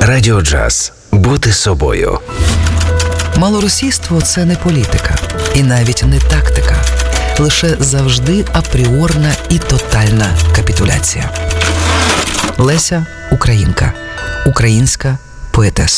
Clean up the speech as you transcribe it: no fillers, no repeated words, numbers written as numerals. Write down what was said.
Радіо Джаз. Бути собою. Малоросійство – це не політика. І навіть не тактика. Лише завжди апріорна і тотальна капітуляція. Леся – українка. Українська поетеса.